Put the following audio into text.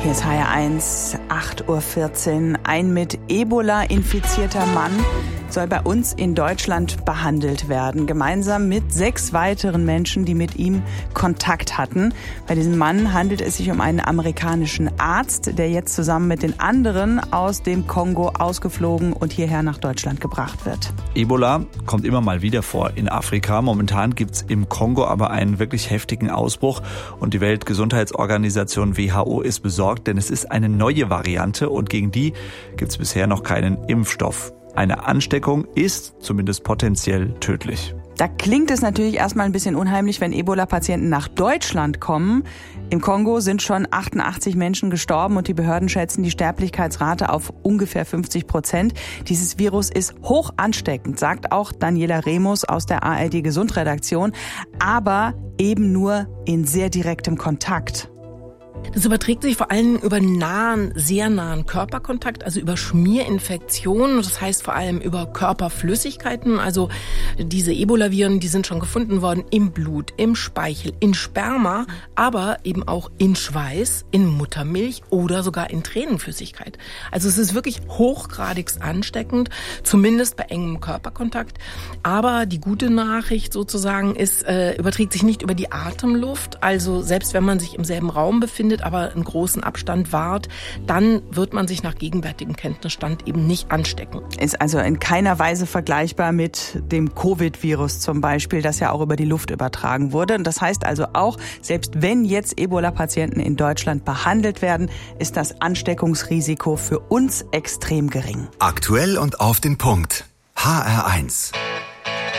Hier ist HR1, 8:14 Uhr. Ein mit Ebola infizierter Mann soll bei uns in Deutschland behandelt werden, gemeinsam mit 6 weiteren Menschen, die mit ihm Kontakt hatten. Bei diesem Mann handelt es sich um einen amerikanischen Arzt, der jetzt zusammen mit den anderen aus dem Kongo ausgeflogen und hierher nach Deutschland gebracht wird. Ebola kommt immer mal wieder vor in Afrika. Momentan gibt es im Kongo aber einen wirklich heftigen Ausbruch und die Weltgesundheitsorganisation WHO ist besorgt, denn es ist eine neue Variante und gegen die gibt es bisher noch keinen Impfstoff. Eine Ansteckung ist zumindest potenziell tödlich. Da klingt es natürlich erstmal ein bisschen unheimlich, wenn Ebola-Patienten nach Deutschland kommen. Im Kongo sind schon 88 Menschen gestorben und die Behörden schätzen die Sterblichkeitsrate auf ungefähr 50%. Dieses Virus ist hoch ansteckend, sagt auch Daniela Remus aus der ARD-Gesundredaktion, aber eben nur in sehr direktem Kontakt. Das überträgt sich vor allem über sehr nahen Körperkontakt, also über Schmierinfektionen. Das heißt vor allem über Körperflüssigkeiten. Also diese Ebola-Viren, die sind schon gefunden worden im Blut, im Speichel, in Sperma, aber eben auch in Schweiß, in Muttermilch oder sogar in Tränenflüssigkeit. Also es ist wirklich hochgradigst ansteckend, zumindest bei engem Körperkontakt. Aber die gute Nachricht sozusagen ist, überträgt sich nicht über die Atemluft. Also selbst wenn man sich im selben Raum befindet, aber einen großen Abstand wahrt, dann wird man sich nach gegenwärtigem Kenntnisstand eben nicht anstecken. Ist also in keiner Weise vergleichbar mit dem Covid-Virus zum Beispiel, das ja auch über die Luft übertragen wurde. Und das heißt also auch, selbst wenn jetzt Ebola-Patienten in Deutschland behandelt werden, ist das Ansteckungsrisiko für uns extrem gering. Aktuell und auf den Punkt. HR1.